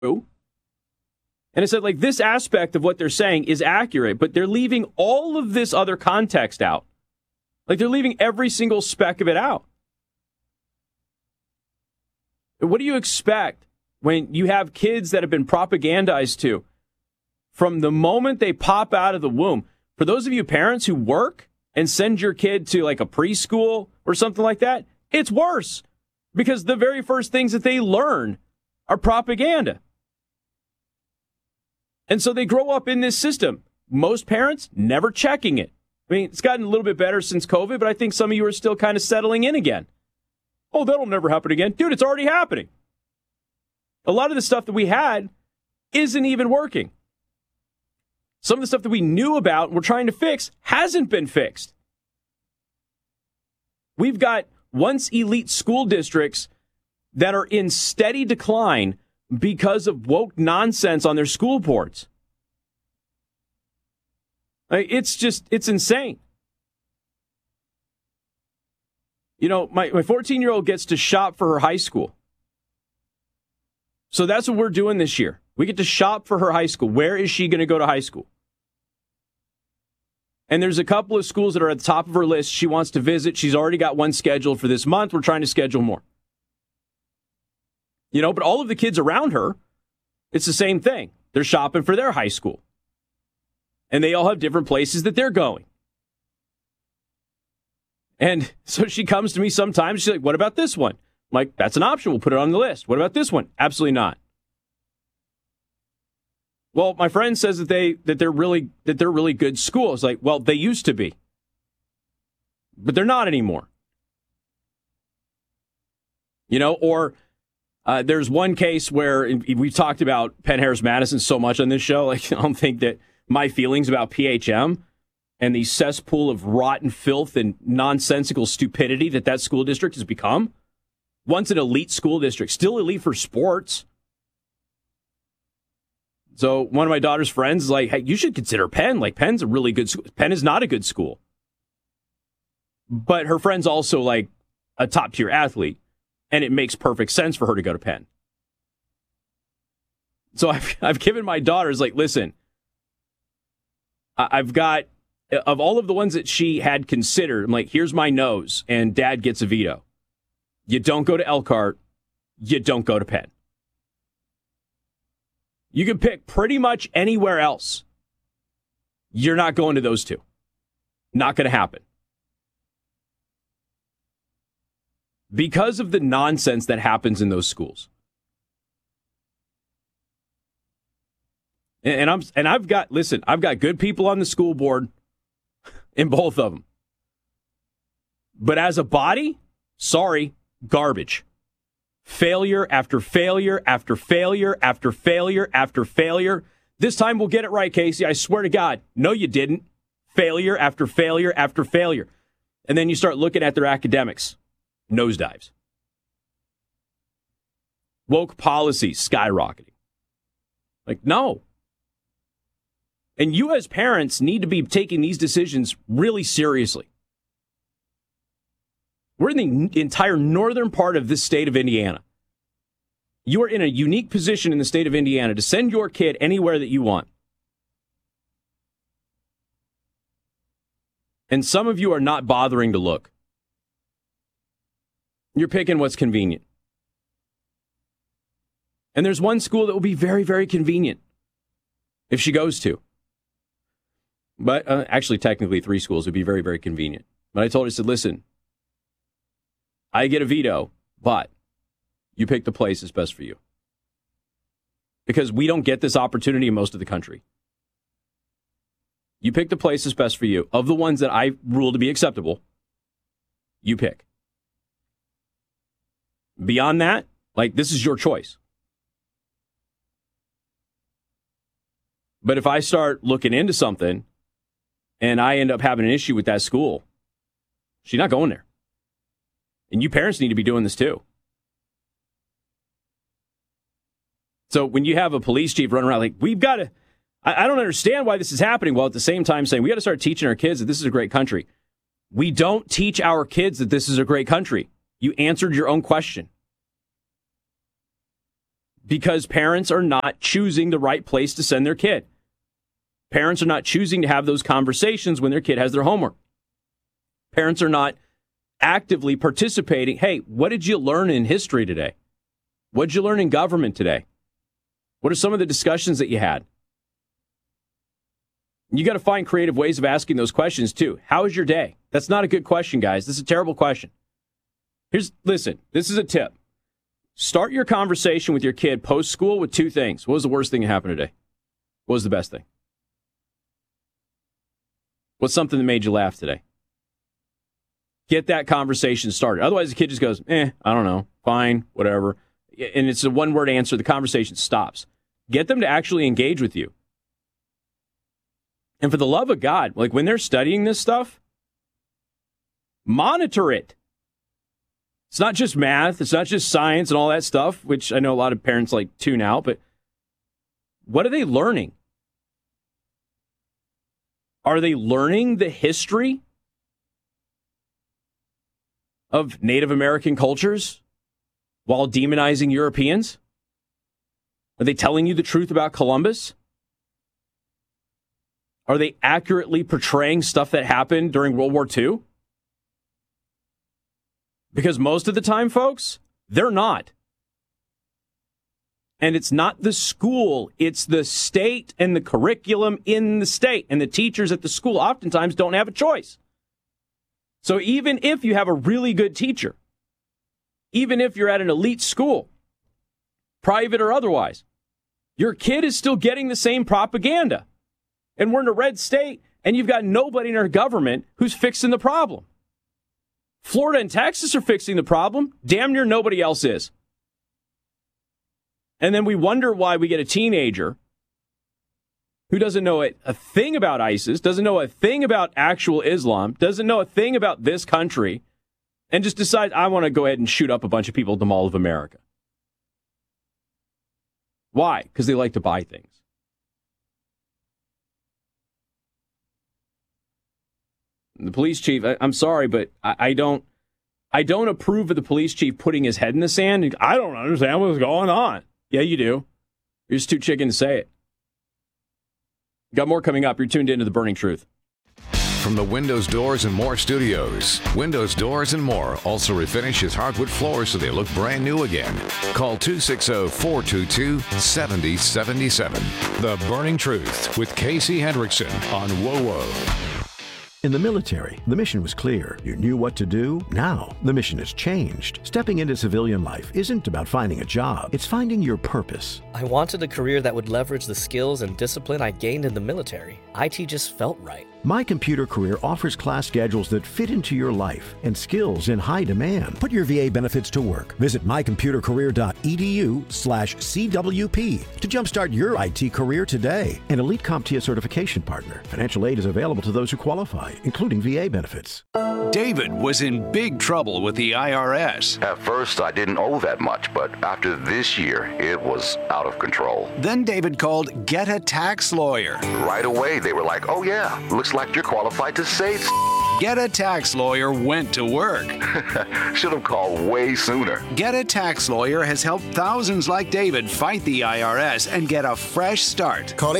And I said, like, this aspect of what they're saying is accurate, but they're leaving all of this other context out. Like, they're leaving every single speck of it out. What do you expect when you have kids that have been propagandized to from the moment they pop out of the womb? For those of you parents who work and send your kid to like a preschool or something like that, it's worse because the very first things that they learn are propaganda. And so they grow up in this system. Most parents never checking it. I mean, it's gotten a little bit better since COVID, but I think some of you are still kind of settling in again. Oh, that'll never happen again. Dude, it's already happening. A lot of the stuff that we had isn't even working. Some of the stuff that we knew about and we're trying to fix hasn't been fixed. We've got once elite school districts that are in steady decline because of woke nonsense on their school boards. It's insane. You know, my 14-year-old gets to shop for her high school. So that's what we're doing this year. We get to shop for her high school. Where is she going to go to high school? And there's a couple of schools that are at the top of her list she wants to visit. She's already got one scheduled for this month. We're trying to schedule more. You know, but all of the kids around her, it's the same thing. They're shopping for their high school. And they all have different places that they're going. And so she comes to me sometimes. She's like, what about this one? I'm like, that's an option. We'll put it on the list. What about this one? Absolutely not. Well, my friend says that they're really good schools. Like, well, they used to be. But they're not anymore. You know, or there's one case where we've talked about Penn Harris Madison so much on this show. Like, I don't think that my feelings about PHM and the cesspool of rotten filth and nonsensical stupidity that school district has become. Once an elite school district, still elite for sports. So one of my daughter's friends is like, hey, you should consider Penn. Like, Penn's a really good school. Penn is not a good school. But her friend's also like a top-tier athlete, and it makes perfect sense for her to go to Penn. So I've given my daughters, like, listen, I've got, of all of the ones that she had considered, I'm like, here's my nose, and Dad gets a veto. You don't go to Elkhart. You don't go to Penn. You can pick pretty much anywhere else. You're not going to those two. Not going to happen. Because of the nonsense that happens in those schools. And I've got good people on the school board in both of them. But as a body, sorry, garbage. Failure after failure after failure after failure after failure. This time we'll get it right, Casey. I swear to God. No, you didn't. Failure after failure after failure. And then you start looking at their academics. Nosedives. Woke policies skyrocketing. Like, no. And you as parents need to be taking these decisions really seriously. We're in the entire northern part of this state of Indiana. You are in a unique position in the state of Indiana to send your kid anywhere that you want. And some of you are not bothering to look. You're picking what's convenient. And there's one school that will be very, very convenient if she goes to. But actually, technically, 3 schools would be very, very convenient. But I told her, I said, listen, I get a veto, but you pick the place that's best for you. Because we don't get this opportunity in most of the country. You pick the place that's best for you. Of the ones that I rule to be acceptable, you pick. Beyond that, like, this is your choice. But if I start looking into something and I end up having an issue with that school, she's not going there. And you parents need to be doing this too. So when you have a police chief running around like, we've got to, I don't understand why this is happening, while at the same time saying we got to start teaching our kids that this is a great country. We don't teach our kids that this is a great country. You answered your own question. because parents are not choosing the right place to send their kid. Parents are not choosing to have those conversations when their kid has their homework. Parents are not actively participating. Hey, what did you learn in history today? What did you learn in government today? What are some of the discussions that you had? You got to find creative ways of asking those questions too. How was your day? That's not a good question, guys. This is a terrible question. Listen, this is a tip. Start your conversation with your kid post-school with two things. What was the worst thing that happened today? What was the best thing? What's something that made you laugh today? Get that conversation started. Otherwise, the kid just goes, I don't know, fine, whatever. And it's a one-word answer. The conversation stops. Get them to actually engage with you. And for the love of God, like when they're studying this stuff, monitor it. It's not just math. It's not just science and all that stuff, which I know a lot of parents like tune out. But what are they learning? Are they learning the history of Native American cultures while demonizing Europeans? Are they telling you the truth about Columbus? Are they accurately portraying stuff that happened during World War II? Because most of the time, folks, they're not. And it's not the school, it's the state and the curriculum in the state. And the teachers at the school oftentimes don't have a choice. So even if you have a really good teacher, even if you're at an elite school, private or otherwise, your kid is still getting the same propaganda. And we're in a red state, and you've got nobody in our government who's fixing the problem. Florida and Texas are fixing the problem. Damn near nobody else is. And then we wonder why we get a teenager who doesn't know a thing about ISIS, doesn't know a thing about actual Islam, doesn't know a thing about this country, and just decides, I want to go ahead and shoot up a bunch of people at the Mall of America. Why? Because they like to buy things. The police chief, I'm sorry, but I don't approve of the police chief putting his head in the sand. I don't understand what's going on. Yeah, you do. You're just too chicken to say it. Got more coming up. You're tuned into The Burning Truth. From the Windows, Doors, and More studios, Windows, Doors, and More also refinishes hardwood floors so they look brand new again. Call 260-422-7077. The Burning Truth with Casey Hendrickson on WOWO. In the military, the mission was clear. You knew what to do. Now, the mission has changed. Stepping into civilian life isn't about finding a job. It's finding your purpose. I wanted a career that would leverage the skills and discipline I gained in the military. IT just felt right. My Computer Career offers class schedules that fit into your life and skills in high demand. Put your VA benefits to work. Visit mycomputercareer.edu/CWP to jumpstart your IT career today. An Elite CompTIA certification partner. Financial aid is available to those who qualify, including VA benefits. David was in big trouble with the IRS. At first, I didn't owe that much, but after this year, it was out of control. Then David called Get a Tax Lawyer. Right away, they were like, oh yeah, looks like you're qualified to say Get a Tax Lawyer went to work. Should have called way sooner. Get a Tax Lawyer has helped thousands like David fight the IRS and get a fresh start. Call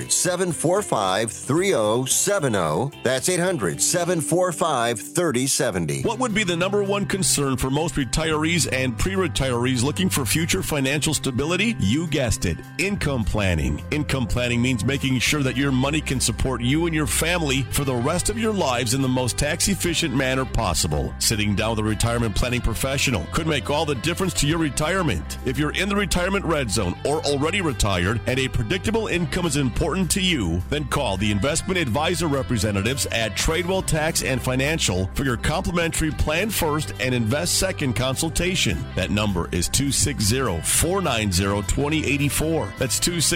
800-745-3070. That's 800-745-3070. What would be the number one concern for most retirees and pre-retirees looking for future financial stability? You guessed it, income planning. Income planning means making sure that your money can support you and your family for the rest of your lives in the most tax-efficient manner possible. Sitting down with a retirement planning professional could make all the difference to your retirement. If you're in the retirement red zone or already retired and a predictable income is important to you, then call the investment advisor representatives at Tradewell Tax and Financial for your complimentary Plan First and Invest Second consultation. That number is 260-490-2084. That's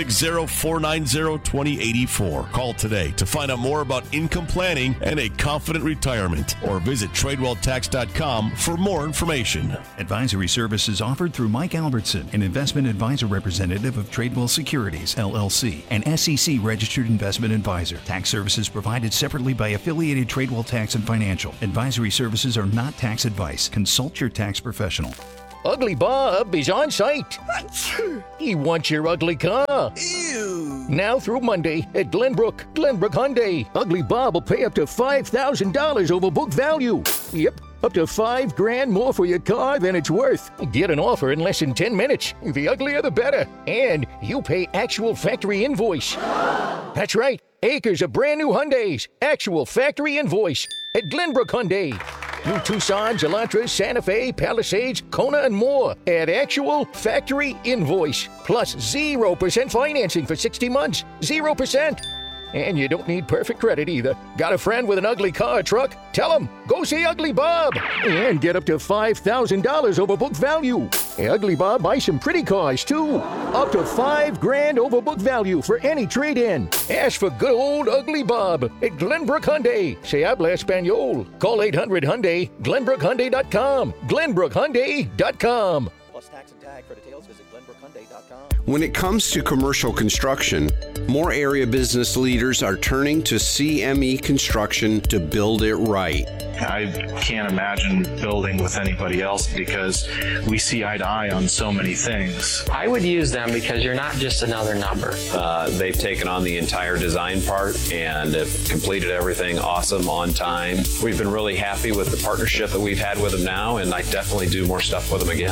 260-490-2084. Call today to find out more about income planning and a confident retirement, or visit TradewellTax.com for more information. Advisory services offered through Mike Albertson, an investment advisor representative of Tradewell Securities, LLC, an SEC registered investment advisor. Tax services provided separately by affiliated Tradewell Tax and Financial. Advisory services are not tax advice. Consult your tax professional. Ugly Bob is on site. He wants your ugly car. Ew. Now through Monday at Glenbrook Hyundai. Ugly Bob will pay up to $5,000 over book value. Yep, up to $5,000 more for your car than it's worth. Get an offer in less than 10 minutes. The uglier the better. And you pay actual factory invoice. That's right, acres of brand new Hyundais. Actual factory invoice at Glenbrook Hyundai. New Tucsons, Elantras, Santa Fe, Palisades, Kona, and more at actual factory invoice. Plus 0% financing for 60 months. 0%. And you don't need perfect credit either. Got a friend with an ugly car or truck? Tell him, go see Ugly Bob. And get up to $5,000 over book value. Ugly Bob buys some pretty cars, too. Up to $5,000 over book value for any trade-in. Ask for good old Ugly Bob at Glenbrook Hyundai. Se habla español. Call 800-HYUNDAI, GlenbrookHyundai.com. GlenbrookHyundai.com. Plus tax and tag. For details, visit GlenbrookHyundai.com. When it comes to commercial construction, more area business leaders are turning to CME Construction to build it right. I can't imagine building with anybody else because we see eye to eye on so many things. I would use them because you're not just another number. They've taken on the entire design part and have completed everything awesome on time. We've been really happy with the partnership that we've had with them now, and I definitely do more stuff with them again.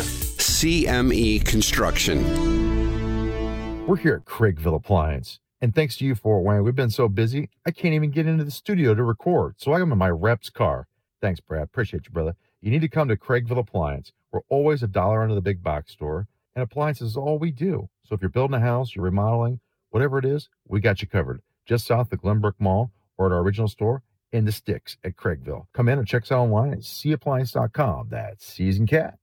CME Construction. We're here at Craigville Appliance. And thanks to you, Fort Wayne, we've been so busy, I can't even get into the studio to record. So I'm in my rep's car. Thanks, Brad. Appreciate you, brother. You need to come to Craigville Appliance. We're always $1 under the big box store, and appliances is all we do. So if you're building a house, you're remodeling, whatever it is, we got you covered. Just south of Glenbrook Mall or at our original store in the sticks at Craigville. Come in and check us out online at cappliance.com. That's C as in cat.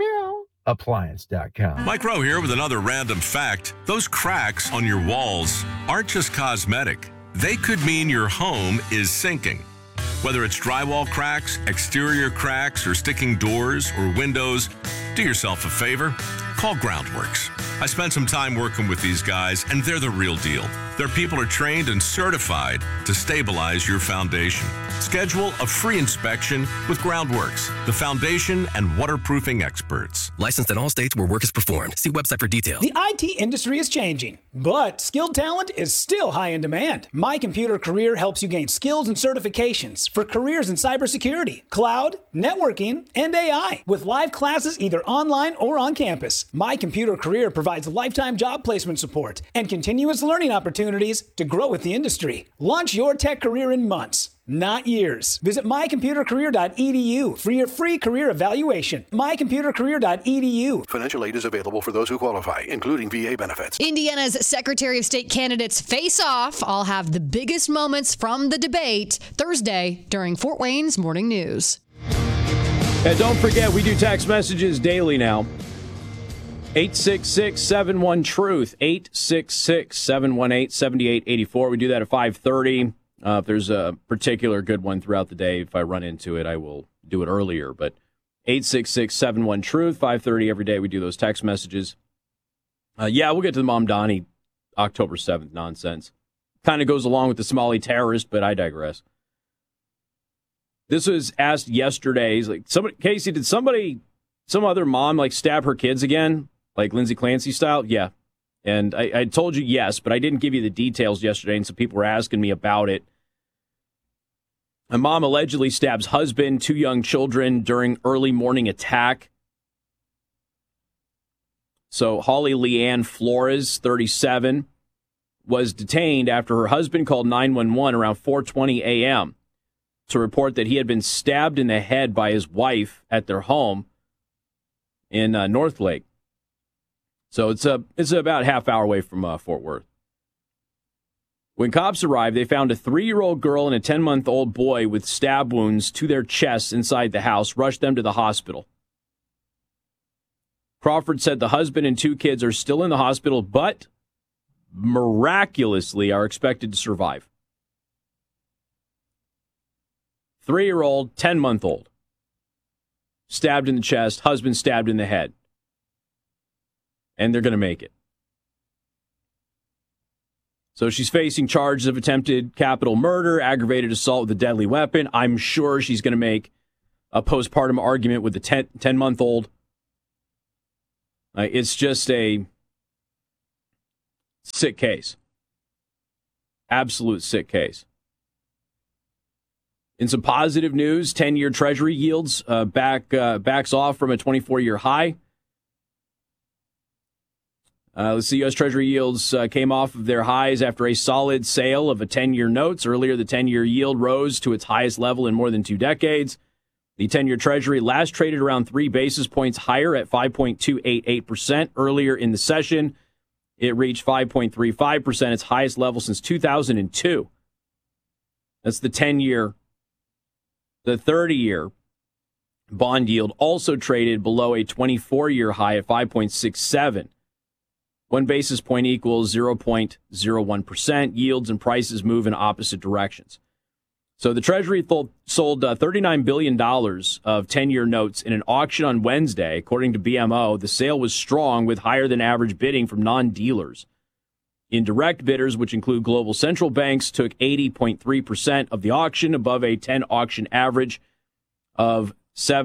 Appliance.com. Mike Rowe here with another random fact. Those cracks on your walls aren't just cosmetic. They could mean your home is sinking. Whether it's drywall cracks, exterior cracks, or sticking doors or windows, do yourself a favor. Call Groundworks. I spent some time working with these guys, and they're the real deal. Their people are trained and certified to stabilize your foundation. Schedule a free inspection with Groundworks, the foundation and waterproofing experts. Licensed in all states where work is performed. See website for details. The IT industry is changing, but skilled talent is still high in demand. My Computer Career helps you gain skills and certifications for careers in cybersecurity, cloud, networking, and AI, with live classes either online or on campus. My Computer Career provides lifetime job placement support and continuous learning opportunities to grow with the industry. Launch your tech career in months, not years. Visit mycomputercareer.edu for your free career evaluation. mycomputercareer.edu. Financial aid is available for those who qualify, including VA benefits. Indiana's Secretary of State candidates face off. I'll have the biggest moments from the debate Thursday during Fort Wayne's Morning News. And don't forget, we do text messages daily now. 866-71-TRUTH, 866-718-7884. We do that at 5:30. If there's a particular good one throughout the day, if I run into it, I will do it earlier. But 866-71-TRUTH, 5:30 every day. We do those text messages. We'll get to the Mom Donnie October 7th nonsense. Kind of goes along with the Somali terrorist, but I digress. This was asked yesterday. He's like, Casey, did some other mom stab her kids again? Like Lindsay Clancy style? Yeah. And I told you yes, but I didn't give you the details yesterday, and so people were asking me about it. A mom allegedly stabs husband, 2 young children during early morning attack. So Holly Leanne Flores, 37, was detained after her husband called 911 around 4:20 a.m. to report that he had been stabbed in the head by his wife at their home in Northlake. So it's about a half hour away from Fort Worth. When cops arrived, they found a 3-year-old girl and a 10-month-old boy with stab wounds to their chests inside the house, rushed them to the hospital. Crawford said the husband and 2 kids are still in the hospital, but miraculously are expected to survive. 3-year-old, 10-month-old. Stabbed in the chest, husband stabbed in the head. And they're going to make it. So she's facing charges of attempted capital murder, aggravated assault with a deadly weapon. I'm sure she's going to make a postpartum argument with the 10-month-old. It's just a sick case. Absolute sick case. In some positive news, 10-year Treasury yields backs off from a 24-year high. Let's see, U.S. Treasury yields came off of their highs after a solid sale of a 10-year notes. Earlier, the 10-year yield rose to its highest level in more than 2 decades. The 10-year Treasury last traded around 3 basis points higher at 5.288%. Earlier in the session, it reached 5.35%, its highest level since 2002. That's the 10-year. The 30-year bond yield also traded below a 24-year high at 5.67. 1 basis point equals 0.01%. Yields and prices move in opposite directions. So the Treasury sold $39 billion of 10-year notes in an auction on Wednesday. According to BMO, the sale was strong with higher than average bidding from non-dealers. Indirect bidders, which include global central banks, took 80.3% of the auction, above a 10 auction average of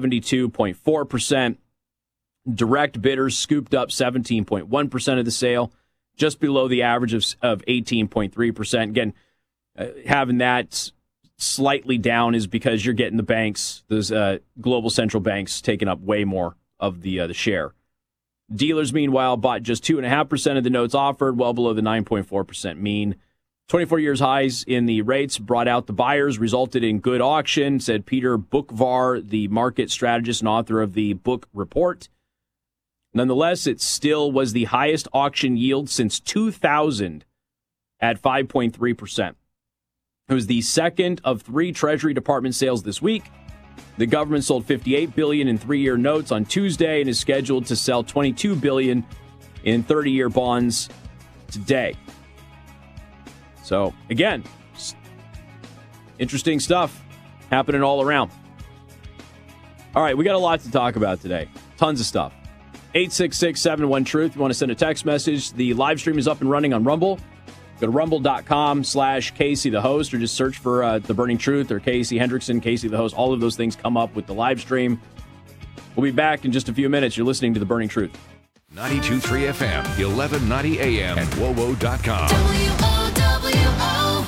72.4%. Direct bidders scooped up 17.1% of the sale, just below the average of 18.3%. Again, having that slightly down is because you're getting the banks, those global central banks, taking up way more of the share. Dealers, meanwhile, bought just 2.5% of the notes offered, well below the 9.4% mean. 24 years highs in the rates brought out the buyers, resulted in good auction, said Peter Bookvar, the market strategist and author of the book report. Nonetheless, it still was the highest auction yield since 2000 at 5.3%. It was the second of 3 Treasury Department sales this week. The government sold $58 billion in 3-year notes on Tuesday and is scheduled to sell $22 billion in 30-year bonds today. So, again, interesting stuff happening all around. All right, we got a lot to talk about today. Tons of stuff. 866-71-TRUTH. If you want to send a text message, the live stream is up and running on Rumble. Go to rumble.com/Casey the host, or just search for The Burning Truth or Casey Hendrickson, Casey the host. All of those things come up with the live stream. We'll be back in just a few minutes. You're listening to The Burning Truth. 92.3 FM, 1190 AM, and WOWO.com. WOWO.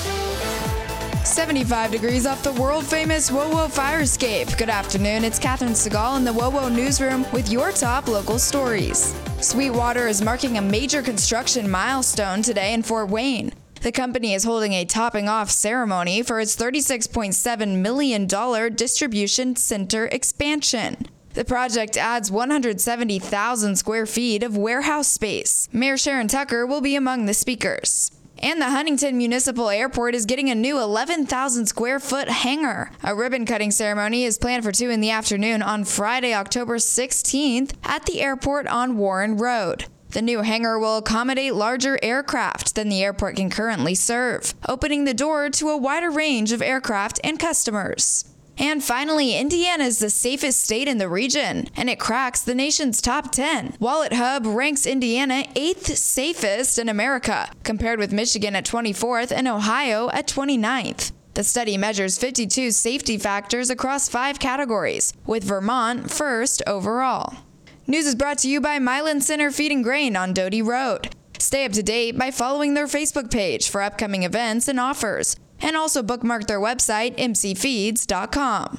75 degrees off the world-famous WOWO fire escape. Good afternoon, it's Catherine Segal in the WOWO newsroom with your top local stories. Sweetwater is marking a major construction milestone today in Fort Wayne. The company is holding a topping-off ceremony for its $36.7 million distribution center expansion. The project adds 170,000 square feet of warehouse space. Mayor Sharon Tucker will be among the speakers. And the Huntington Municipal Airport is getting a new 11,000 square foot hangar. A ribbon-cutting ceremony is planned for 2 p.m. on Friday, October 16th at the airport on Warren Road. The new hangar will accommodate larger aircraft than the airport can currently serve, opening the door to a wider range of aircraft and customers. And finally, Indiana is the safest state in the region, and it cracks the nation's top 10. Wallet Hub ranks Indiana 8th safest in America, compared with Michigan at 24th and Ohio at 29th. The study measures 52 safety factors across 5 categories, with Vermont first overall. News is brought to you by Milan Center Feed and Grain on Doty Road. Stay up to date by following their Facebook page for upcoming events and offers. And also bookmark their website, mcfeeds.com.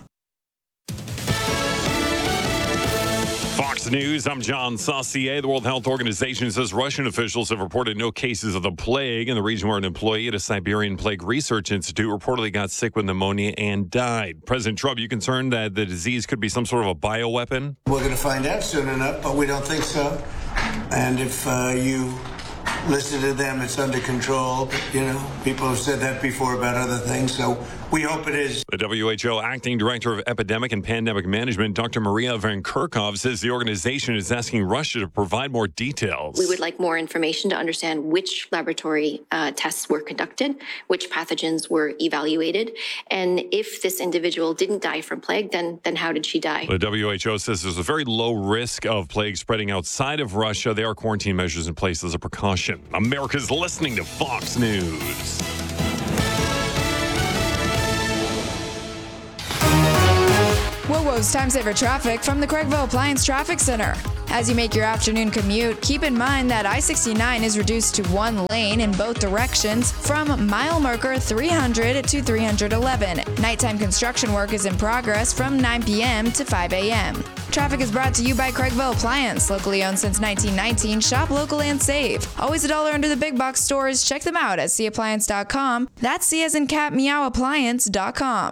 Fox News, I'm John Saucier. The World Health Organization says Russian officials have reported no cases of the plague in the region where an employee at a Siberian Plague Research Institute reportedly got sick with pneumonia and died. President Trump, you concerned that the disease could be some sort of a bioweapon? We're going to find out soon enough, but we don't think so. And if you listen to them, it's under control. You know, people have said that before about other things, so we hope it is. The WHO Acting Director of Epidemic and Pandemic Management, Dr. Maria Van Kerkhove, says the organization is asking Russia to provide more details. We would like more information to understand which laboratory tests were conducted, which pathogens were evaluated, and if this individual didn't die from plague, then how did she die? The WHO says there's a very low risk of plague spreading outside of Russia. There are quarantine measures in place as a precaution. America's listening to Fox News. WOWO WOWO's Time Saver Traffic from the Craigville Appliance Traffic Center. As you make your afternoon commute, keep in mind that I-69 is reduced to one lane in both directions from mile marker 300 to 311. Nighttime construction work is in progress from 9 p.m. to 5 a.m. Traffic is brought to you by Craigville Appliance, locally owned since 1919. Shop local and save. Always $1 under the big box stores. Check them out at cappliance.com. That's C as in cat, meow, appliance.com.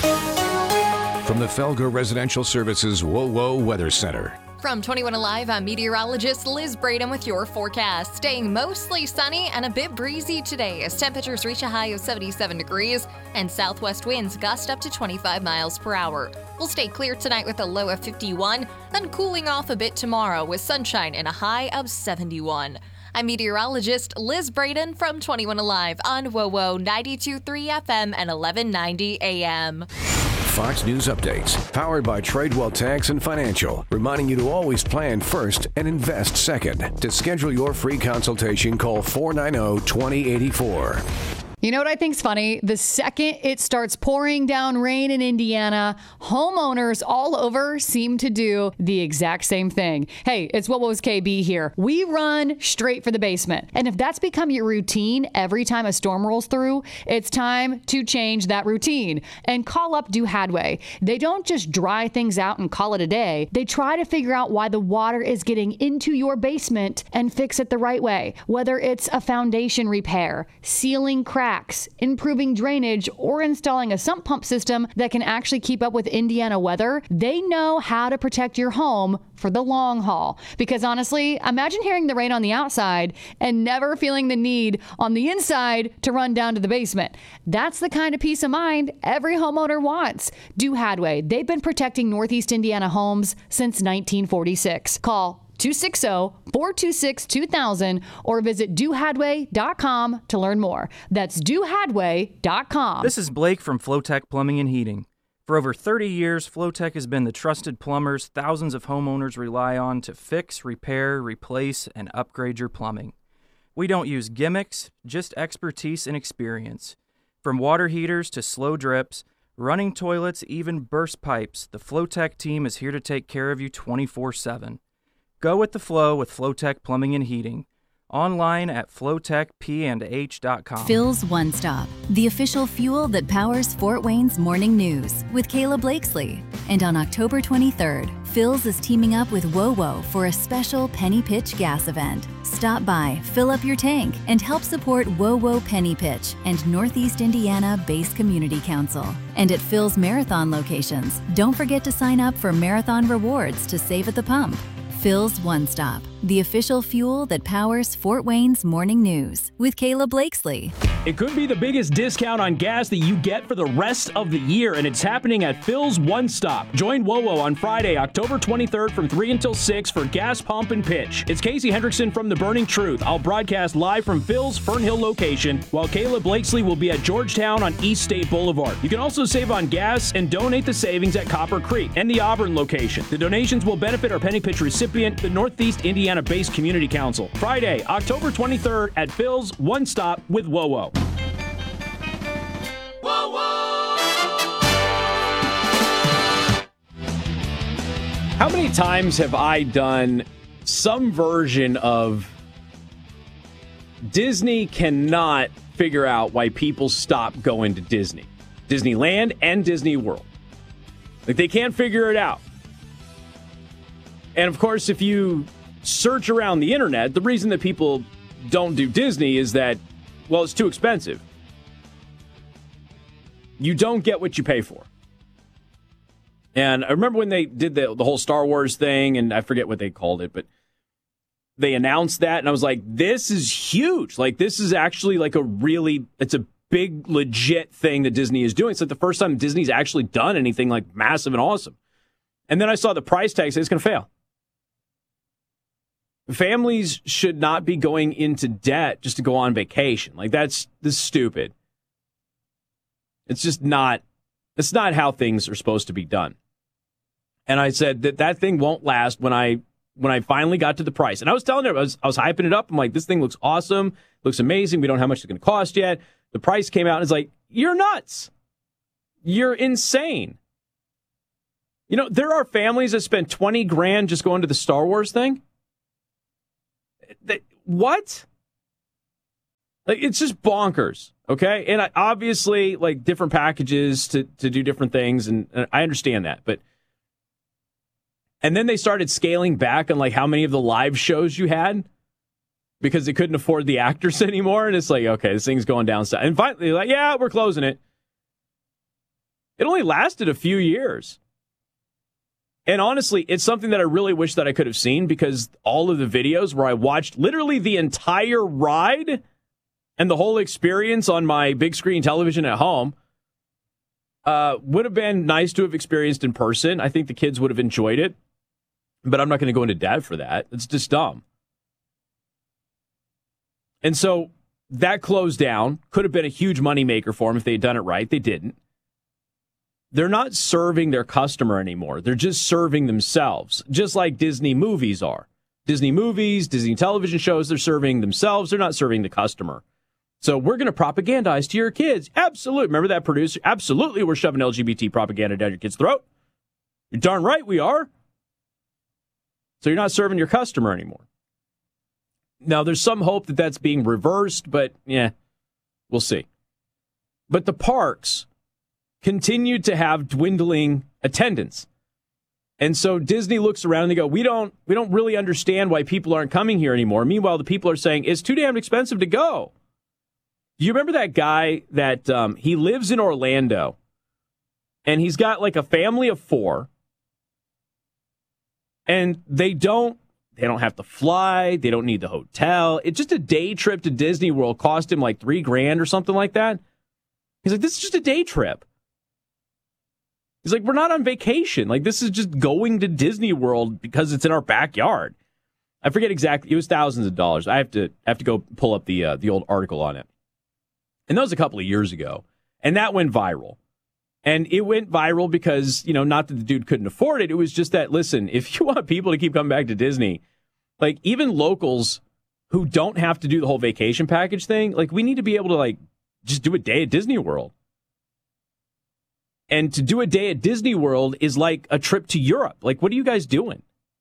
From the Felger Residential Services WOWO Weather Center. From 21 Alive, I'm meteorologist Liz Braden with your forecast. Staying mostly sunny and a bit breezy today as temperatures reach a high of 77 degrees and southwest winds gust up to 25 miles per hour. We'll stay clear tonight with a low of 51, then cooling off a bit tomorrow with sunshine and a high of 71. I'm meteorologist Liz Braden from 21 Alive on WOWO 92.3 FM and 1190 AM. Fox News Updates, powered by Tradewell Tax and Financial, reminding you to always plan first and invest second. To schedule your free consultation, call 490-2084. You know what I think's funny? The second it starts pouring down rain in Indiana, homeowners all over seem to do the exact same thing. Hey, it's What Was KB here. We run straight for the basement. And if that's become your routine every time a storm rolls through, it's time to change that routine and call up Do Hadway. They don't just dry things out and call it a day. They try to figure out why the water is getting into your basement and fix it the right way. Whether it's a foundation repair, sealing cracks, improving drainage, or installing a sump pump system that can actually keep up with Indiana weather, they know how to protect your home for the long haul. Because honestly, imagine hearing the rain on the outside and never feeling the need on the inside to run down to the basement. That's the kind of peace of mind every homeowner wants. Do Hadway. They've been protecting Northeast Indiana homes since 1946. Call 260-426-2000 or visit dohadway.com to learn more. That's dohadway.com. This is Blake from Flowtech Plumbing and Heating. For over 30 years, Flowtech has been the trusted plumbers thousands of homeowners rely on to fix, repair, replace, and upgrade your plumbing. We don't use gimmicks, just expertise and experience. From water heaters to slow drips, running toilets, even burst pipes, the Flowtech team is here to take care of you 24/7. Go with the flow with Flowtech Plumbing and Heating. Online at flowtechpandh.com. Phil's One Stop, the official fuel that powers Fort Wayne's morning news with Kayla Blakesley. And on October 23rd, Phil's is teaming up with WOWO for a special Penny Pitch gas event. Stop by, fill up your tank, and help support WOWO Penny Pitch and Northeast Indiana Base Community Council. And at Phil's Marathon locations, don't forget to sign up for Marathon Rewards to save at the pump. Phil's One Stop, the official fuel that powers Fort Wayne's morning news with Kayla Blakesley. It could be the biggest discount on gas that you get for the rest of the year, and it's happening at Phil's One Stop. Join WOWO on Friday, October 23rd from 3 until 6 for Gas Pump and Pitch. It's Casey Hendrickson from The Burning Truth. I'll broadcast live from Phil's Fern Hill location, while Kayla Blakesley will be at Georgetown on East State Boulevard. You can also save on gas and donate the savings at Copper Creek and the Auburn location. The donations will benefit our Penny Pitch recipient, the Northeast Indiana Base Community Council. Friday, October 23rd at Phil's One Stop with WOWO. How many times have I done some version of Disney cannot figure out why people stop going to Disney? Disneyland and Disney World. Like, they can't figure it out. And of course, if you search around the internet, the reason that people don't do Disney is that, well, it's too expensive. You don't get what you pay for. And I remember when they did the whole Star Wars thing, and I forget what they called it, but they announced that, and I was like, this is huge. Like, this is actually like it's a big, legit thing that Disney is doing. It's like the first time Disney's actually done anything like massive and awesome. And then I saw the price tag, say it's going to fail. Families should not be going into debt just to go on vacation. Like, this is stupid. It's just not, it's not how things are supposed to be done. And I said that thing won't last when I finally got to the price. And I was telling her, I was hyping it up. I'm like, this thing looks awesome, looks amazing. We don't know how much it's going to cost yet. The price came out and it's like, you're nuts. You're insane. You know, there are families that spend 20 grand just going to the Star Wars thing. What? Like, it's just bonkers, okay? And obviously, like, different packages to do different things, and I understand that. And then they started scaling back on, like, how many of the live shows you had because they couldn't afford the actors anymore. And it's like, okay, this thing's going down. And finally, like, yeah, we're closing it. It only lasted a few years. And honestly, it's something that I really wish that I could have seen, because all of the videos where I watched literally the entire ride and the whole experience on my big screen television at home would have been nice to have experienced in person. I think the kids would have enjoyed it, but I'm not going to go into debt for that. It's just dumb. And so that closed down. Could have been a huge moneymaker for them if they had done it right. They didn't. They're not serving their customer anymore. They're just serving themselves, just like Disney movies are. Disney movies, Disney television shows, they're serving themselves. They're not serving the customer. So we're going to propagandize to your kids. Absolutely. Remember that producer? Absolutely, we're shoving LGBT propaganda down your kid's throat. You're darn right we are. So you're not serving your customer anymore. Now, there's some hope that that's being reversed, but yeah, we'll see. But the parks continued to have dwindling attendance. And so Disney looks around and they go, we don't really understand why people aren't coming here anymore. Meanwhile, the people are saying it's too damn expensive to go. Do you remember that guy that he lives in Orlando and he's got like a family of 4 and they don't have to fly. They don't need the hotel. It's just a day trip to Disney World cost him like $3,000 or something like that. He's like, this is just a day trip. He's like, we're not on vacation. Like, this is just going to Disney World because it's in our backyard. I forget exactly. It was thousands of dollars. I have to go pull up the old article on it. And that was a couple of years ago. And that went viral. And it went viral because, not that the dude couldn't afford it. It was just that, listen, if you want people to keep coming back to Disney, like even locals who don't have to do the whole vacation package thing, like we need to be able to like just do a day at Disney World. And to do a day at Disney World is like a trip to Europe. Like, what are you guys doing?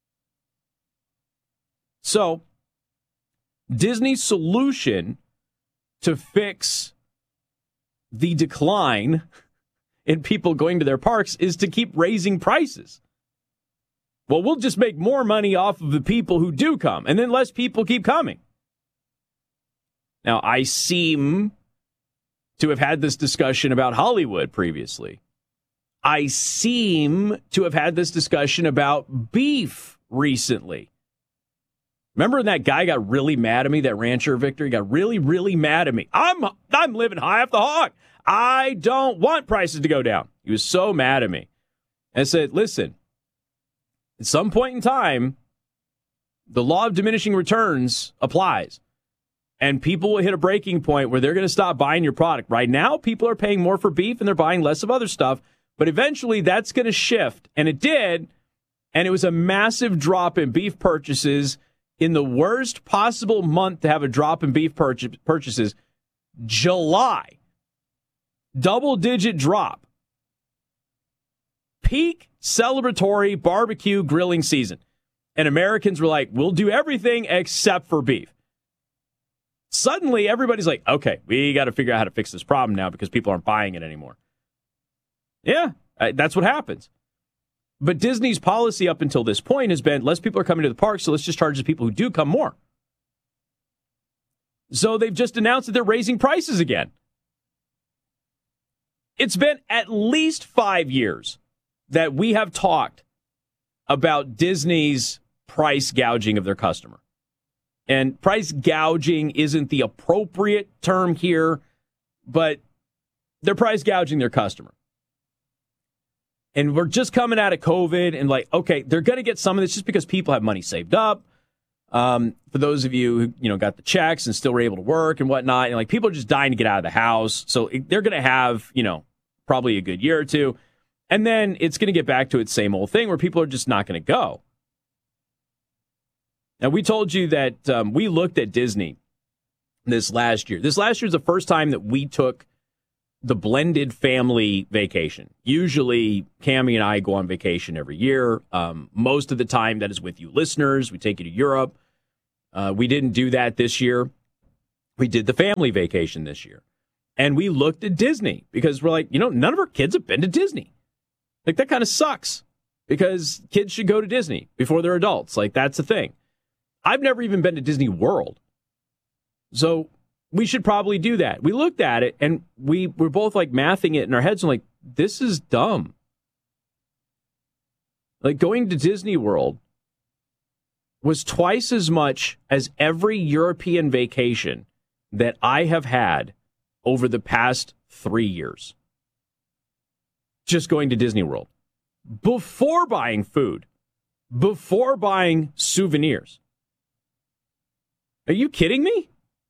So, Disney's solution to fix the decline in people going to their parks is to keep raising prices. Well, we'll just make more money off of the people who do come, and then less people keep coming. Now, I seem to have had this discussion about Hollywood previously. I seem to have had this discussion about beef recently. Remember when that guy got really mad at me, that rancher Victor? He got really, really mad at me. I'm living high off the hog. I don't want prices to go down. He was so mad at me. And I said, listen, at some point in time, the law of diminishing returns applies. And people will hit a breaking point where they're going to stop buying your product. Right now, people are paying more for beef and they're buying less of other stuff. But eventually, that's going to shift. And it did. And it was a massive drop in beef purchases in the worst possible month to have a drop in beef purchases, July. Double-digit drop. Peak celebratory barbecue grilling season. And Americans were like, we'll do everything except for beef. Suddenly, everybody's like, okay, we got to figure out how to fix this problem now because people aren't buying it anymore. Yeah, that's what happens. But Disney's policy up until this point has been less people are coming to the park, so let's just charge the people who do come more. So they've just announced that they're raising prices again. It's been at least 5 years that we have talked about Disney's price gouging of their customer. And price gouging isn't the appropriate term here, but they're price gouging their customer. And we're just coming out of COVID and like, okay, they're going to get some of this just because people have money saved up. For those of you who, got the checks and still were able to work and whatnot, and like people are just dying to get out of the house. So they're going to have, probably a good year or two. And then it's going to get back to its same old thing where people are just not going to go. Now, we told you that we looked at Disney this last year. This last year is the first time that we took the blended family vacation. Usually, Cammie and I go on vacation every year. Most of the time, that is with you listeners. We take you to Europe. We didn't do that this year. We did the family vacation this year. And we looked at Disney because we're like, none of our kids have been to Disney. Like, that kind of sucks because kids should go to Disney before they're adults. Like, that's the thing. I've never even been to Disney World. So we should probably do that. We looked at it and we're both like mathing it in our heads and like, this is dumb. Like, going to Disney World was twice as much as every European vacation that I have had over the past 3 years. Just going to Disney World. Before buying food. Before buying souvenirs. Are you kidding me?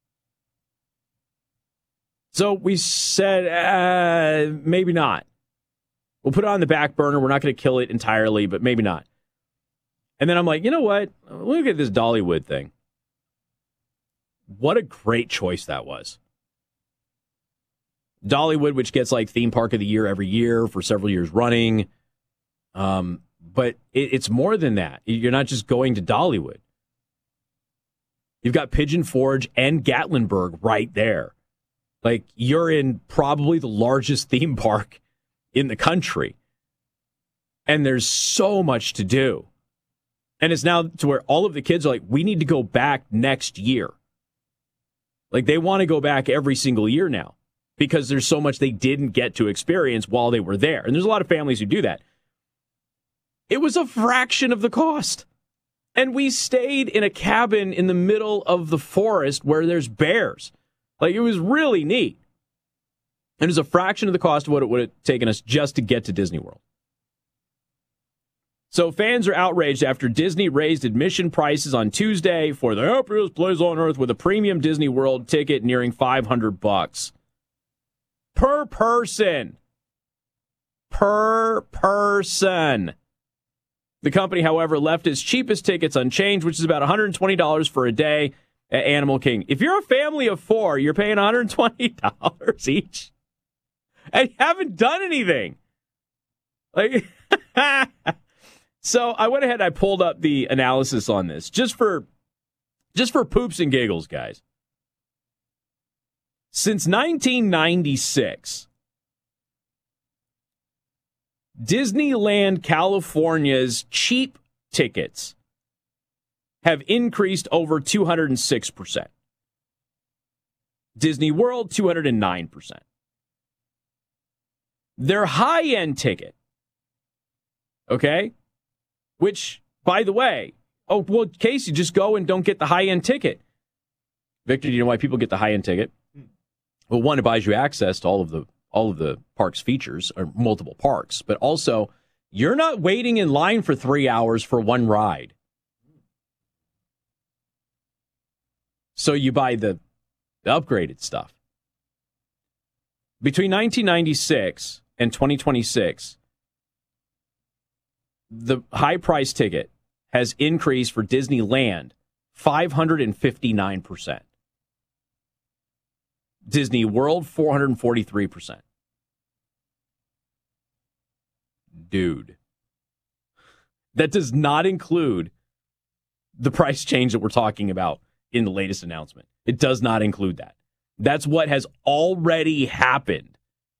So we said, maybe not. We'll put it on the back burner. We're not going to kill it entirely, but maybe not. And then I'm like, you know what? Look at this Dollywood thing. What a great choice that was. Dollywood, which gets like theme park of the year every year for several years running. But it's more than that. You're not just going to Dollywood. You've got Pigeon Forge and Gatlinburg right there. Like, you're in probably the largest theme park in the country. And there's so much to do. And it's now to where all of the kids are like, we need to go back next year. Like, they want to go back every single year now because there's so much they didn't get to experience while they were there. And there's a lot of families who do that. It was a fraction of the cost. And we stayed in a cabin in the middle of the forest where there's bears. Like, it was really neat. And it was a fraction of the cost of what it would have taken us just to get to Disney World. So fans are outraged after Disney raised admission prices on Tuesday for the happiest place on earth with a premium Disney World ticket nearing $500 per person. Per person. The company, however, left its cheapest tickets unchanged, which is about $120 for a day at Animal Kingdom. If you're a family of 4, you're paying $120 each. And you haven't done anything. Like, so I went ahead and I pulled up the analysis on this just for poops and giggles, guys. Since 1996, Disneyland California's cheap tickets have increased over 206%. Disney World, 209%. Their high-end ticket, okay, which, by the way, Casey, just go and don't get the high-end ticket. Victor, do you know why people get the high-end ticket? Well, one, it buys you access to all of the park's features, or multiple parks, but also you're not waiting in line for 3 hours for one ride. So you buy the upgraded stuff. Between 1996 and 2026, the high price ticket has increased for Disneyland 559%. Disney World, 443%. Dude. That does not include the price change that we're talking about in the latest announcement. It does not include that. That's what has already happened.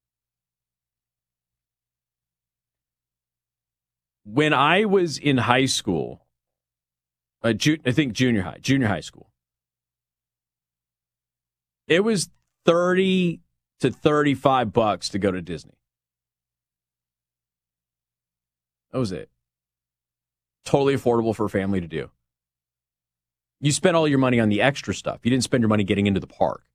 When I was in high school, I think junior high school, it was $30 to $35 to go to Disney. That was it. Totally affordable for a family to do. You spent all your money on the extra stuff. You didn't spend your money getting into the park.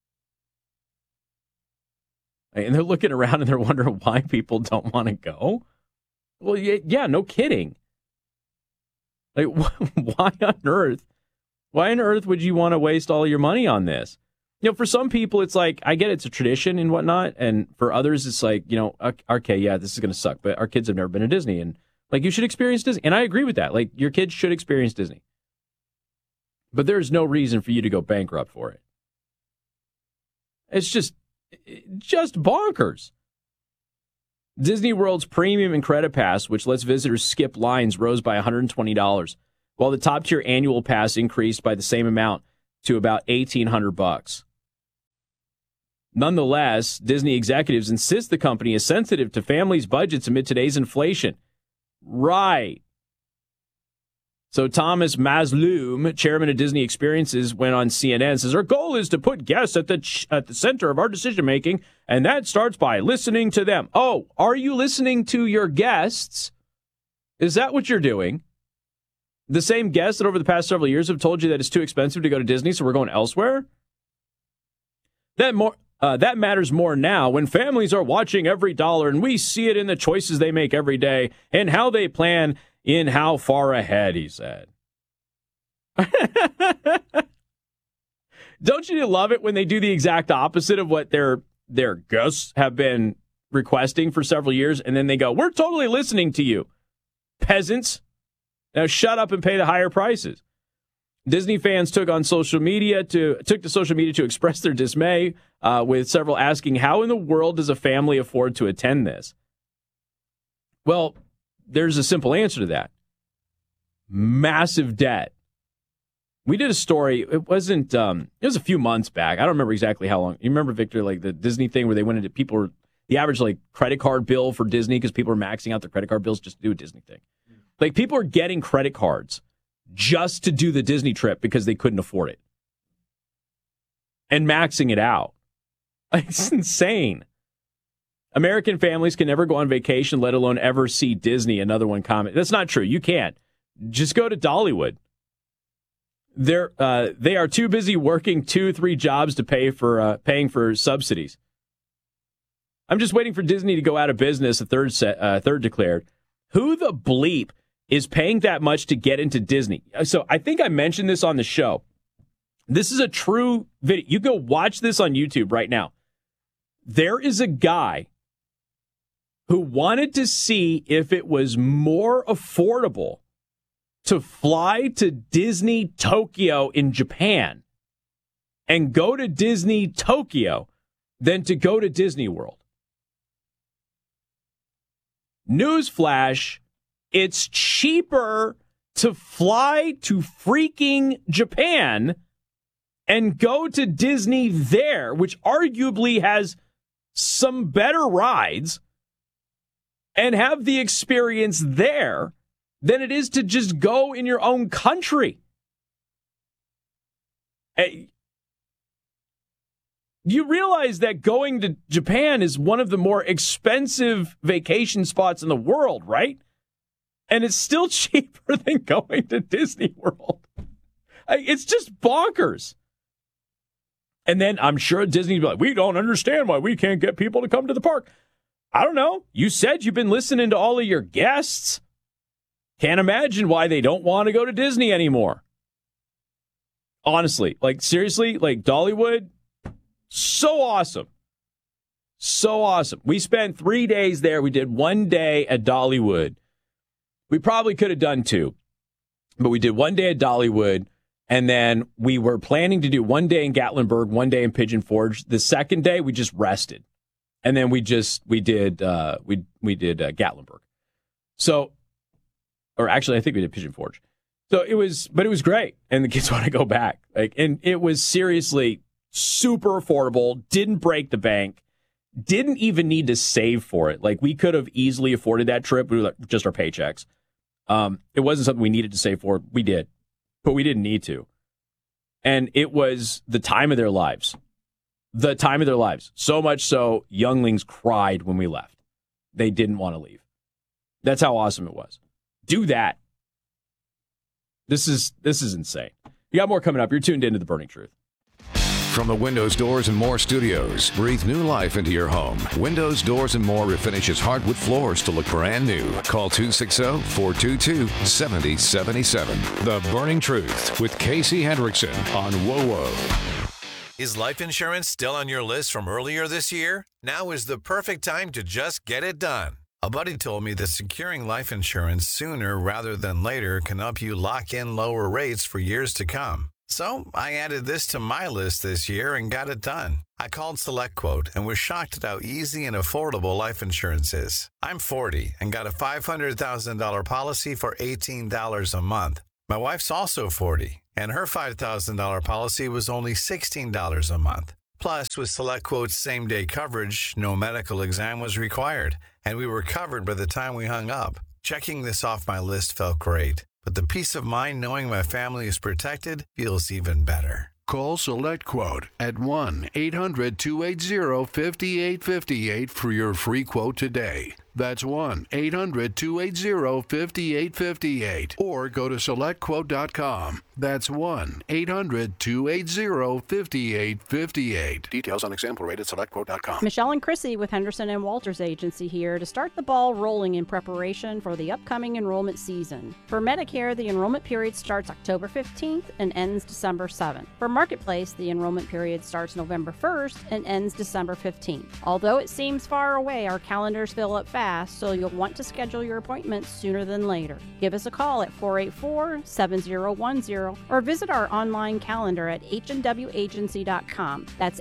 And they're looking around and they're wondering why people don't want to go. Well, yeah, no kidding. Like, why on earth would you want to waste all your money on this? You know, for some people, it's like, I get it's a tradition and whatnot. And for others, it's like, okay, yeah, this is going to suck. But our kids have never been to Disney. And, like, you should experience Disney. And I agree with that. Like, your kids should experience Disney. But there's no reason for you to go bankrupt for it. It's just Just bonkers. Disney World's premium and credit pass, which lets visitors skip lines, rose by $120, while the top-tier annual pass increased by the same amount to about $1,800. Nonetheless, Disney executives insist the company is sensitive to families' budgets amid today's inflation. Right. So Thomas Masloom, chairman of Disney Experiences, went on CNN and says, our goal is to put guests at the center of our decision-making, and that starts by listening to them. Oh, are you listening to your guests? Is that what you're doing? The same guests that over the past several years have told you that it's too expensive to go to Disney, so we're going elsewhere? That matters more now when families are watching every dollar, and we see it in the choices they make every day and how they plan in how far ahead, he said. Don't you love it when they do the exact opposite of what their guests have been requesting for several years, and then they go, we're totally listening to you, peasants. Now shut up and pay the higher prices. Disney fans took to social media to express their dismay, with several asking, how in the world does a family afford to attend this? Well, there's a simple answer to that. Massive debt. We did a story. It was a few months back. I don't remember exactly how long. You remember, Victor, like the Disney thing where they went into the average like credit card bill for Disney because people are maxing out their credit card bills just to do a Disney thing. Like people are getting credit cards just to do the Disney trip because they couldn't afford it. And maxing it out. It's insane. American families can never go on vacation, let alone ever see Disney. Another one comment. That's not true. You can't. Just go to Dollywood. They are too busy working 2-3 jobs to paying for subsidies. I'm just waiting for Disney to go out of business. A third declared. Who the bleep is paying that much to get into Disney? So I think I mentioned this on the show. This is a true video. You go watch this on YouTube right now. There is a guy who wanted to see if it was more affordable to fly to Disney Tokyo in Japan and go to Disney Tokyo than to go to Disney World. Newsflash, it's cheaper to fly to freaking Japan and go to Disney there, which arguably has some better rides, and have the experience there than it is to just go in your own country. You realize that going to Japan is one of the more expensive vacation spots in the world, right? And it's still cheaper than going to Disney World. It's just bonkers. And then I'm sure Disney will be like, we don't understand why we can't get people to come to the park. I don't know. You said you've been listening to all of your guests. Can't imagine why they don't want to go to Disney anymore. Honestly, like seriously, like Dollywood, so awesome. So awesome. We spent 3 days there. We did 1 day at Dollywood. We probably could have done 2, but we did 1 day at Dollywood. And then we were planning to do 1 day in Gatlinburg, 1 day in Pigeon Forge. The second day, we just rested. And then we did Gatlinburg. So, or actually, I think we did Pigeon Forge. So it was great. And the kids want to go back. And it was seriously super affordable, didn't break the bank, didn't even need to save for it. Like we could have easily afforded that trip with just our paychecks. It wasn't something we needed to save for. We did, but we didn't need to. And it was the time of their lives. The time of their lives. So much so, younglings cried when we left. They didn't want to leave. That's how awesome it was. Do that. This is insane. You got more coming up. You're tuned into The Burning Truth. From the Windows, Doors, and More studios, breathe new life into your home. Windows, Doors, and More refinishes hardwood floors to look brand new. Call 260-422-7077. The Burning Truth with Casey Hendrickson on WOWO. Is life insurance still on your list from earlier this year? Now is the perfect time to just get it done. A buddy told me that securing life insurance sooner rather than later can help you lock in lower rates for years to come. So I added this to my list this year and got it done. I called SelectQuote and was shocked at how easy and affordable life insurance is. I'm 40 and got a $500,000 policy for $18 a month. My wife's also 40, and her $5,000 policy was only $16 a month. Plus, with SelectQuote's same-day coverage, no medical exam was required, and we were covered by the time we hung up. Checking this off my list felt great, but the peace of mind knowing my family is protected feels even better. Call SelectQuote at 1-800-280-5858 for your free quote today. That's 1-800-280-5858. Or go to SelectQuote.com. That's 1-800-280-5858. Details on example rate at SelectQuote.com. Michelle and Chrissy with Henderson and Walters Agency here to start the ball rolling in preparation for the upcoming enrollment season. For Medicare, the enrollment period starts October 15th and ends December 7th. For Marketplace, the enrollment period starts November 1st and ends December 15th. Although it seems far away, our calendars fill up fast, so you'll want to schedule your appointments sooner than later. Give us a call at 484-7010 or visit our online calendar at handwagency.com. That's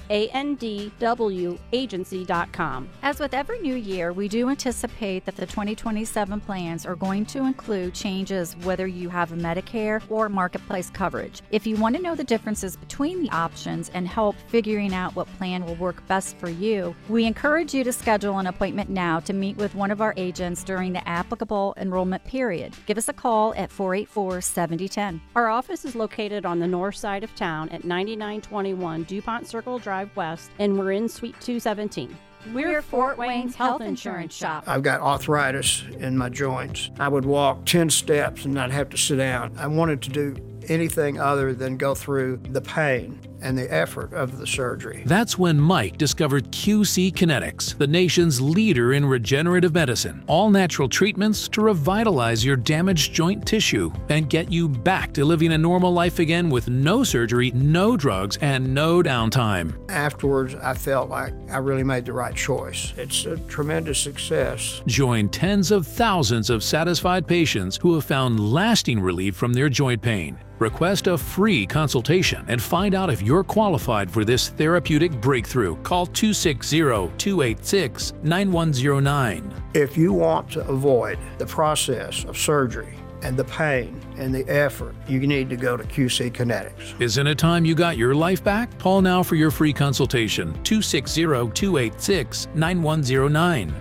handwagency.com. As with every new year, we do anticipate that the 2027 plans are going to include changes whether you have a Medicare or Marketplace coverage. If you want to know the differences between the options and help figuring out what plan will work best for you, we encourage you to schedule an appointment now to meet with one of our agents during the applicable enrollment period. Give us a call at 484-7010. Our office is located on the north side of town at 9921 DuPont Circle Drive West, and we're in Suite 217. We're Fort Wayne's health insurance shop. I've got arthritis in my joints. I would walk 10 steps and I'd have to sit down. I wanted to do anything other than go through the pain and the effort of the surgery. That's when Mike discovered QC Kinetics, the nation's leader in regenerative medicine. All natural treatments to revitalize your damaged joint tissue and get you back to living a normal life again with no surgery, no drugs, and no downtime. Afterwards, I felt like I really made the right choice. It's a tremendous success. Join tens of thousands of satisfied patients who have found lasting relief from their joint pain. Request a free consultation and find out if you're qualified for this therapeutic breakthrough. Call 260-286-9109. If you want to avoid the process of surgery and the pain and the effort, you need to go to QC Kinetics. Isn't it time you got your life back? Call now for your free consultation. 260-286-9109.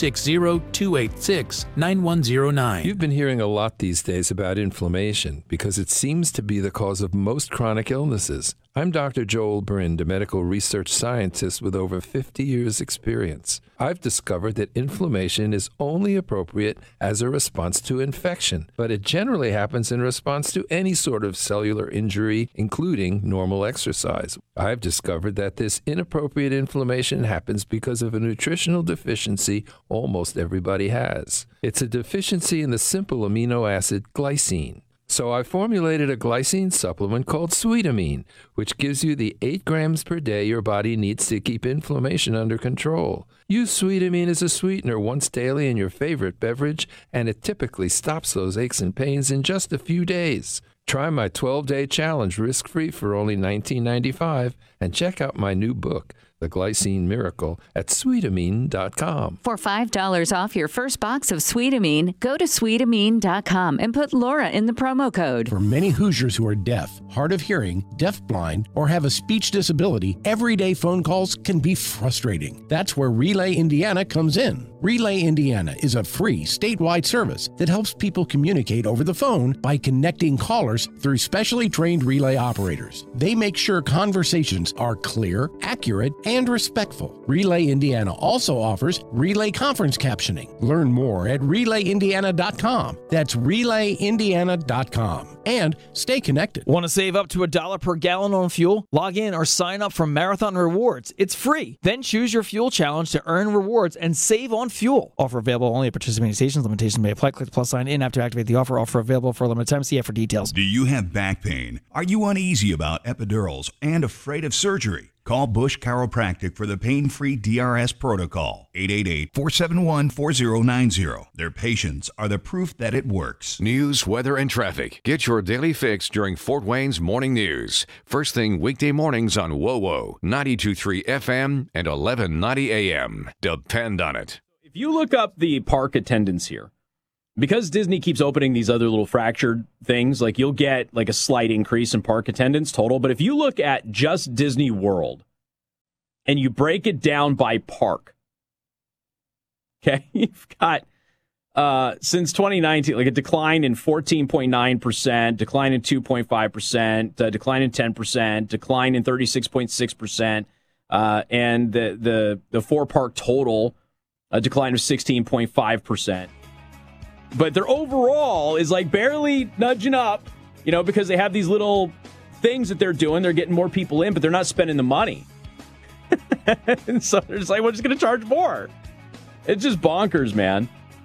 260-286-9109. You've been hearing a lot these days about inflammation because it seems to be the cause of most chronic illnesses. I'm Dr. Joel Brind, a medical research scientist with over 50 years' experience. I've discovered that inflammation is only appropriate as a response to infection, but it generally happens in response to any sort of cellular injury, including normal exercise. I've discovered that this inappropriate inflammation happens because of a nutritional deficiency almost everybody has. It's a deficiency in the simple amino acid glycine. So I formulated a glycine supplement called Sweetamine, which gives you the 8 grams per day your body needs to keep inflammation under control. Use Sweetamine as a sweetener once daily in your favorite beverage, and it typically stops those aches and pains in just a few days. Try my 12-day challenge risk-free for only $19.95 and check out my new book, The Glycine Miracle, at Sweetamine.com. For $5 off your first box of Sweetamine, go to Sweetamine.com and put Laura in the promo code. For many Hoosiers who are deaf, hard of hearing, deafblind, or have a speech disability, everyday phone calls can be frustrating. That's where Relay Indiana comes in. Relay Indiana is a free statewide service that helps people communicate over the phone by connecting callers through specially trained relay operators. They make sure conversations are clear, accurate, and respectful. Relay Indiana also offers relay conference captioning. Learn more at RelayIndiana.com. That's RelayIndiana.com. And stay connected. Want to save up to $1 per gallon on fuel? Log in or sign up for Marathon Rewards. It's free. Then choose your fuel challenge to earn rewards and save on fuel. Offer available only at participating stations. Limitations may apply. Click the plus sign in after activate the offer. Offer available for a limited time. See it for details. Do you have back pain? Are you uneasy about epidurals and afraid of surgery? Call Bush Chiropractic for the pain-free DRS protocol. 888-471-4090. Their patients are the proof that it works. News, weather, and traffic. Get your daily fix during Fort Wayne's Morning News. First thing weekday mornings on WOWO, 92.3 FM and 1190 AM. Depend on it. If you look up the park attendance here, because Disney keeps opening these other little fractured things, like you'll get like a slight increase in park attendance total. But if you look at just Disney World and you break it down by park, okay, you've got since 2019, like a decline in 14.9%, decline in 2.5%, decline in 10%, decline in 36.6%, and the four park total, a decline of 16.5%. But their overall is like barely nudging up, you know, because they have these little things that they're doing. They're getting more people in, but they're not spending the money. And so they're just like, we're just going to charge more. It's just bonkers, man.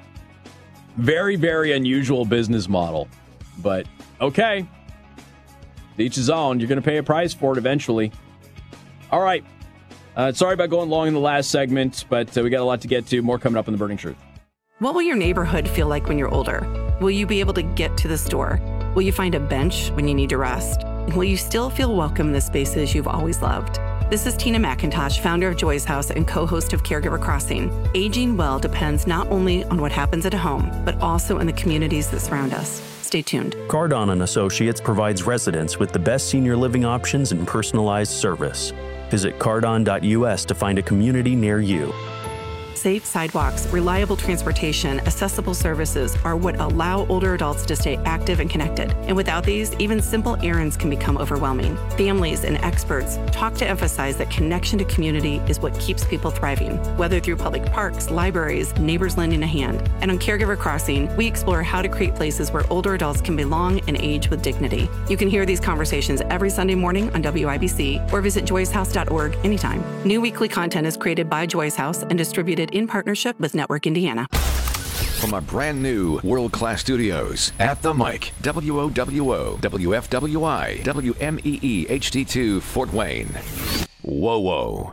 Very, very unusual business model. But okay. Each his own. You're going to pay a price for it eventually. All right. Sorry about going long in the last segment, but we got a lot to get to. More coming up on The Burning Truth. What will your neighborhood feel like when you're older? Will you be able to get to the store? Will you find a bench when you need to rest? Will you still feel welcome in the spaces you've always loved? This is Tina McIntosh, founder of Joy's House and co-host of Caregiver Crossing. Aging well depends not only on what happens at home, but also in the communities that surround us. Stay tuned. Cardon & Associates provides residents with the best senior living options and personalized service. Visit cardon.us to find a community near you. Safe sidewalks, reliable transportation, accessible services are what allow older adults to stay active and connected. And without these, even simple errands can become overwhelming. Families and experts talk to emphasize that connection to community is what keeps people thriving, whether through public parks, libraries, neighbors lending a hand. And on Caregiver Crossing, we explore how to create places where older adults can belong and age with dignity. You can hear these conversations every Sunday morning on WIBC or visit joyshouse.org anytime. New weekly content is created by Joy's House and distributed in partnership with Network Indiana. From our brand new world-class studios, at the mic, WOWO, WFWI, WMEE HD2 Fort Wayne. WOWO.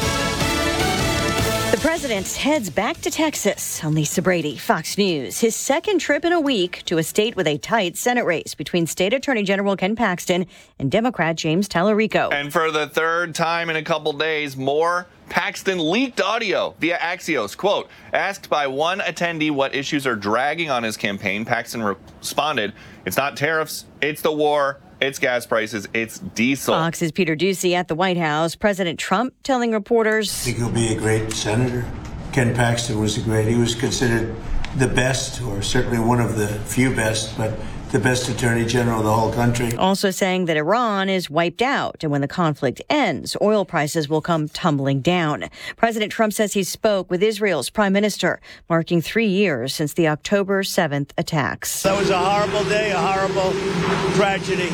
The president heads back to Texas. I'm Lisa Brady, Fox News. His second trip in a week to a state with a tight Senate race between State Attorney General Ken Paxton and Democrat James Tallarico. And for the third time in a couple days, more Paxton leaked audio via Axios. Quote, asked by one attendee what issues are dragging on his campaign, Paxton responded, it's not tariffs, it's the war, it's gas prices, it's diesel. Fox's Peter Doocy at the White House. President Trump telling reporters, I think he'll be a great senator. Ken Paxton was he was considered the best, or certainly one of the few best, but the best attorney general of the whole country. Also saying that Iran is wiped out, and when the conflict ends, oil prices will come tumbling down. President Trump says he spoke with Israel's prime minister, marking 3 years since the October 7th attacks. That was a horrible day, a horrible tragedy,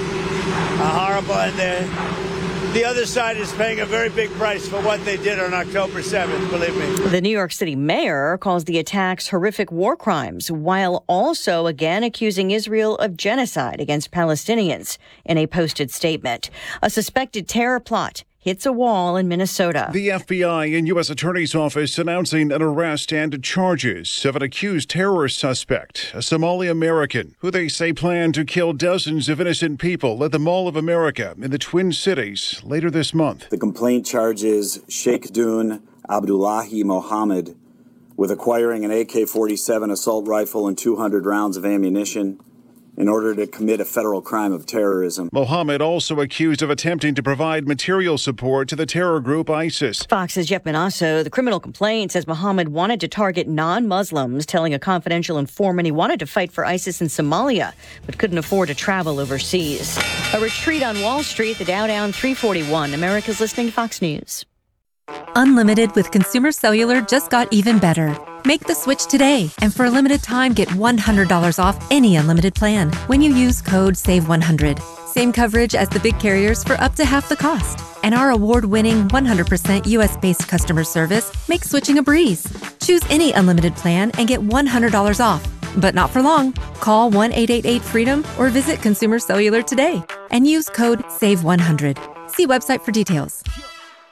and the other side is paying a very big price for what they did on October 7th, believe me. The New York City mayor calls the attacks horrific war crimes, while also again accusing Israel of genocide against Palestinians in a posted statement. A suspected terror plot hits a wall in Minnesota. The FBI and U.S. Attorney's Office announcing an arrest and charges of an accused terrorist suspect, a Somali American, who they say planned to kill dozens of innocent people at the Mall of America in the Twin Cities later this month. The complaint charges Sheikh Dun Abdullahi Mohammed with acquiring an AK-47 assault rifle and 200 rounds of ammunition in order to commit a federal crime of terrorism. Mohammed also accused of attempting to provide material support to the terror group ISIS. Fox's Jeff Manasso, the criminal complaint says Mohammed wanted to target non-Muslims, telling a confidential informant he wanted to fight for ISIS in Somalia, but couldn't afford to travel overseas. A retreat on Wall Street, the Dow down 341. America's listening to Fox News. Unlimited with Consumer Cellular just got even better. Make the switch today, and for a limited time, get $100 off any unlimited plan when you use code SAVE100. Same coverage as the big carriers for up to half the cost. And our award-winning 100% US-based customer service makes switching a breeze. Choose any unlimited plan and get $100 off. But not for long. Call 1-888-FREEDOM or visit Consumer Cellular today and use code SAVE100. See website for details.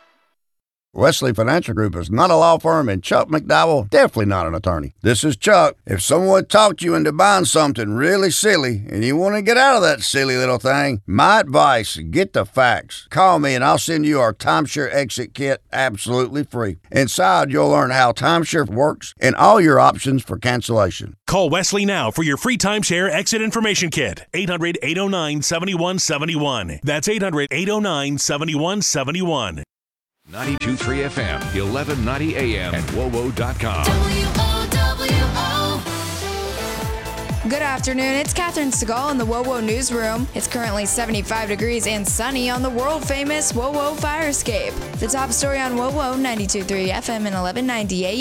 Wesley Financial Group is not a law firm, and Chuck McDowell definitely not an attorney. This is Chuck. If someone talked you into buying something really silly and you want to get out of that silly little thing, my advice, get the facts. Call me and I'll send you our timeshare exit kit absolutely free. Inside, you'll learn how timeshare works and all your options for cancellation. Call Wesley now for your free timeshare exit information kit. 800-809-7171. That's 800-809-7171. 92.3 FM, 1190 AM, and WOWO.com. Good afternoon. It's Catherine Segal in the WOWO newsroom. It's currently 75 degrees and sunny on the world-famous WOWO fire escape. The top story on WOWO 92.3 FM and 1190 AM.